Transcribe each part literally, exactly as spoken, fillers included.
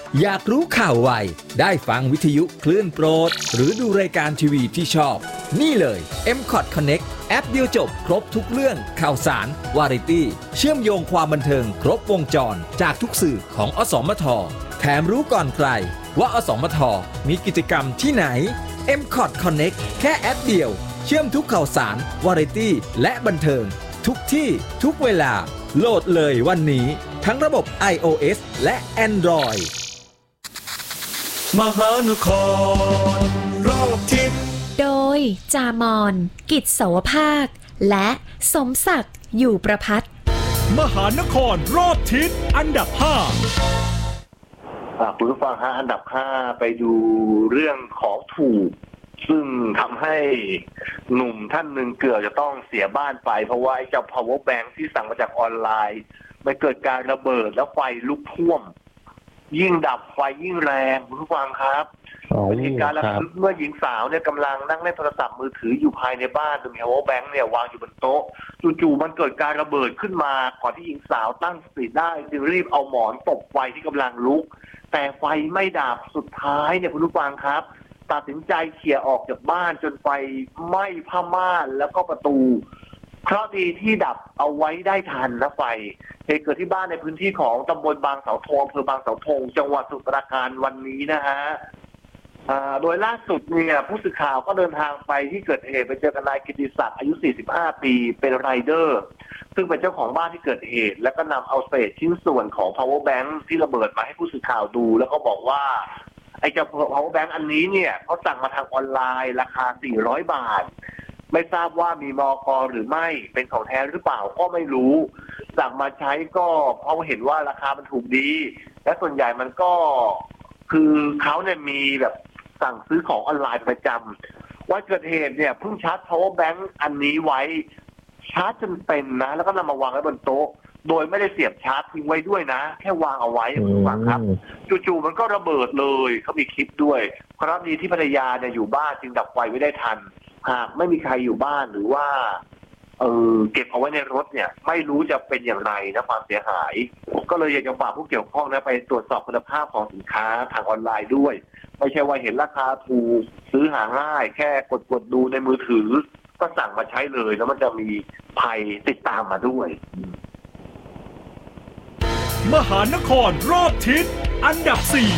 อยากรู้ข่าวไวได้ฟังวิทยุคลื่นโปรดหรือดูรายการทีวีที่ชอบนี่เลย เอ็ม คอท Connect แอปเดียวจบครบทุกเรื่องข่าวสารวาไรตี้เชื่อมโยงความบันเทิงครบวงจรจากทุกสื่อของอสมทแถมรู้ก่อนใครว่าอสมทมีกิจกรรมที่ไหน เอ็ม คอท Connect แค่แอปเดียวเชื่อมทุกข่าวสารวาไรตี้และบันเทิงทุกที่ทุกเวลาโหลดเลยวันนี้ทั้งระบบ iOS และ Android มหานครรอบทิศโดยจามอนกิจเสาวภาคและสมศักดิ์อยู่ประภัตมหานครรอบทิศอันดับห้าคุณผู้ฟังฮะอันดับห้าไปดูเรื่องของถูกซึ่งทำให้หนุ่มท่านหนึ่งเกือบจะต้องเสียบ้านไปเพราะว่าไอ้เจ้า power bank ที่สั่งมาจากออนไลน์มันเกิดการระเบิดแล้วไฟลุกท่วมยิ่งดับไฟยิ่งแรงคุณผู้ฟังครับเป็นเหตุการณ์ระทึกเมื่อหญิงสาวเนี่ยกำลังนั่งเล่นโทรศัพท์มือถืออยู่ภายในบ้านโดยมี power bank เนี่ยวางอยู่บนโต๊ะจู่ๆมันเกิดการระเบิดขึ้นมาก่อนที่หญิงสาวตั้งสติได้จึงรีบเอาหมอนตบไฟที่กำลังลุกแต่ไฟไม่ดับสุดท้ายเนี่ยคุณผู้ฟังครับตัดสินใจเขี่ยออกจากบ้านจนไฟไหม้ผ้าม่านแล้วก็ประตูเพราะดีที่ดับเอาไว้ได้ทันนะไฟเหตุเกิดที่บ้านในพื้นที่ของตำบลบางเสาธงอำเภอบางเสาธงจังหวัดสมุทรปราการวันนี้นะฮะโดยล่าสุดเนี่ยผู้สื่อข่าวก็เดินทางไปที่เกิดเหตุไปเจอกับนายกิติศักดิ์อายุสี่สิบห้าปีเป็นไรเดอร์ซึ่งเป็นเจ้าของบ้านที่เกิดเหตุแล้วก็นำเอาเศษชิ้นส่วนของ power bank ที่ระเบิดมาให้ผู้สื่อข่าวดูแล้วก็บอกว่าไอ้เจ้า power bank อันนี้เนี่ยเขาสั่งมาทางออนไลน์ราคาสี่ร้อยบาทไม่ทราบว่ามีมก.หรือไม่เป็นของแท้หรือเปล่าก็ไม่รู้สั่งมาใช้ก็เพราะเห็นว่าราคามันถูกดีและส่วนใหญ่มันก็คือเขาเนี่ยมีแบบสั่งซื้อของออนไลน์ประจำวันเกิดเหตุเนี่ยเพิ่งชาร์จ power bank อันนี้ไว้ชาร์จจนเป็นนะแล้วก็นำมาวางไว้บนโต๊ะโดยไม่ได้เสียบชาร์จทิ้งไว้ด้วยนะแค่วางเอาไว้คุณฟังครับจู่ๆมันก็ระเบิดเลยเขามีคลิปด้วยเพราะดีที่ภรรยาเนี่ยอยู่บ้านจึงดับไฟไว้ได้ทันหากไม่มีใครอยู่บ้านหรือว่าเออเก็บเอาไว้ในรถเนี่ยไม่รู้จะเป็นอย่างไรนะความเสียหายก็เลยอยากจะฝากผู้เกี่ยวข้องนะไปตรวจสอบคุณภาพของสินค้าทางออนไลน์ด้วยไม่ใช่ว่าเห็นราคาถูกซื้อหาง่ายแค่กดๆดูในมือถือก็สั่งมาใช้เลยแล้วมันจะมีภัยติดตามมาด้วยมหานครรอบทิศอันดับสี่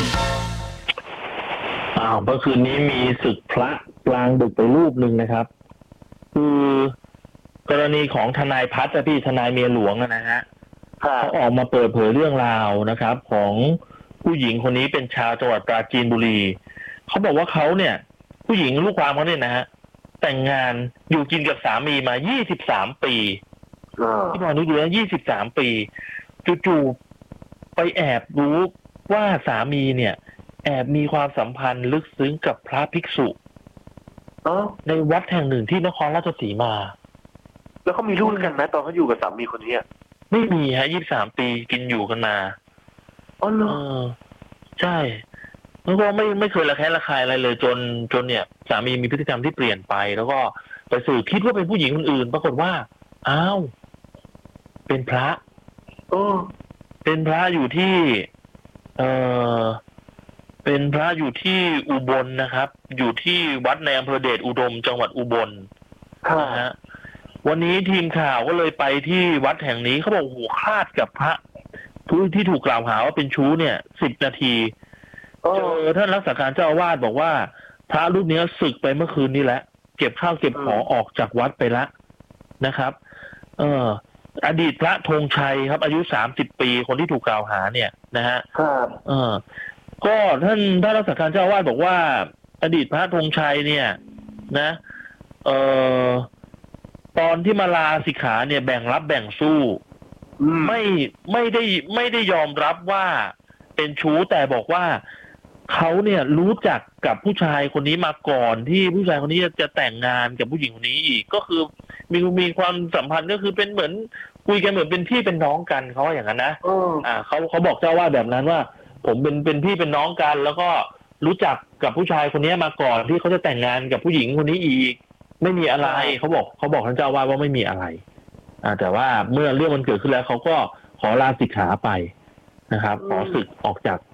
อ้าวเมื่อคืนนี้มีศึกพระกลางดึกไปรูปหนึ่งนะครับคือกรณีของทนายพัฒน์พี่ทนายเมียหลวงนะฮะเขาออกมาเปิดเผยเรื่องราวนะครับของผู้หญิงคนนี้เป็นชาวจังหวัดปราจีนบุรีเขาบอกว่าเขาเนี่ยผู้หญิงลูกความเขาเนี่ยนะฮะแต่งงานอยู่กินกับสามีมายี่สิบสามปีที่พอนึกดูแล้วยี่สิบสามปีจู่ๆไปแอบรู้ว่าสามีเนี่ยแอบมีความสัมพันธ์ลึกซึ้งกับพระภิกษุในวัดแห่งหนึ่งที่นครราชสีมาแล้วเขามีลูกกันไหมตอนเขาอยู่กับสามีคนนี้ไม่มีฮะยี่สิบสามปีกินอยู่กันมาอ๋อเหรอใช่แล้วก็ไม่ไม่เคยระแคะระคายอะไรเลยจนจนเนี่ยสามีมีพฤติกรรมที่เปลี่ยนไปแล้วก็ไปสืบคิดว่าเป็นผู้หญิงคนอื่นปรากฏว่าอ้าวเป็นพระโอ้เป็นพระอยู่ที่เออเป็นพระอยู่ที่อุบลนะครับอยู่ที่วัดในอำเภอเดชอุดมจังหวัดอุบลนะฮะวันนี้ทีมข่าวก็เลยไปที่วัดแห่งนี้เขาบอกโอ้โหคลาดกับพระผู้ที่ถูกกล่าวหาว่าเป็นชู้เนี่ยสิบนาทีเจอท่านรักษาการเจ้าอาวาสบอกว่าพระรูปนี้สึกไปเมื่อคืนนี้แหละเก็บข้าวเก็บของออกจากวัดไปแล้วนะครับเอออดีตพระธงชัยครับอายุสามสิบปีคนที่ถูกกล่าวหาเนี่ยนะฮะครับเออก็ท่านท่านรักษาการเจ้าอาวาสบอกว่าอดีตพระธงชัยเนี่ยนะเออตอนที่มาลาสิกขาเนี่ยแบ่งรับแบ่งสู้ไม่ไม่ได้ไม่ได้ยอมรับว่าเป็นชู้แต่บอกว่าเขาเนี่ยรู้จักกับผู้ชายคนนี้มาก่อนที่ผู้ชายคนนี้จะแต่งงานกับผู้หญิงคนนี้อีกก็คือมีมีความสัมพันธ์ก็คือเป็นเหมือนคุยกันเหมือนเป็นพี่เป็นน้องกันเขาอย่างนั้นนะอ่าเขาเขาบอกเจ้าว่าแบบนั้นว่าผมเป็นเป็นพี่เป็นน้องกันแล้วก็รู้จักกับผู้ชายคนนี้มาก่อนที่เขาจะแต่งงานกับผู้หญิงคนนี้อีกไม่มีอะไรเขาบอกเขาบอกท่านเจ้าว่าว่าไม่มีอะไรอ่าแต่ว่าเมื่อเรื่องมันเกิดขึ้นแล้วเขาก็ขอลาสิกขาไปนะครับขอสึกออกจาก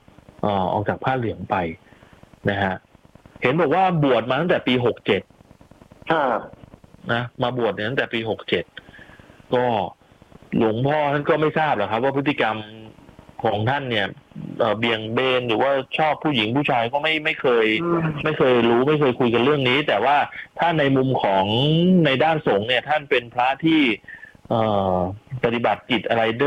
ออออกจากผ้าเหลืองไปนะฮะเห็นบอกว่าบวชมาตั้งแต่ปีหกเจ็ดครับนะมาบวชเนี่ยตั้งแต่ปีหกเจ็ดก็หลวงพ่อท่านก็ไม่ทราบหรอกครับว่าพฤติกรรมของท่านเนี่ยเอ่อเบี่ยงเบนหรือว่าชอบผู้หญิงผู้ชายก็ไม่ไม่เคยไม่เคยรู้ไม่เคยคุยกันเรื่องนี้แต่ว่าถ้าในมุมของในด้านสงฆ์เนี่ยท่านเป็นพระที่เอ่อปฏิบัติกิจอะไร